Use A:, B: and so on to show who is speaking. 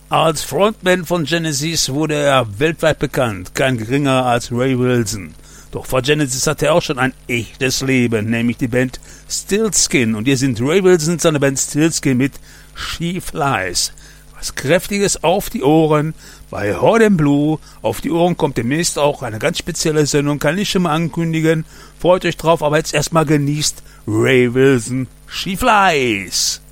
A: Als Frontman von Genesis wurde er weltweit bekannt, kein geringer als Ray Wilson. Doch vor Genesis hatte er auch schon ein echtes Leben, nämlich die Band Stillskin. Und hier sind Ray Wilson und seine Band Stillskin mit She Flies. Was Kräftiges auf die Ohren bei Hot and Blue. Auf die Ohren kommt demnächst auch eine ganz spezielle Sendung, kann ich schon mal ankündigen. Freut euch drauf, aber jetzt erstmal genießt Ray Wilson She Flies.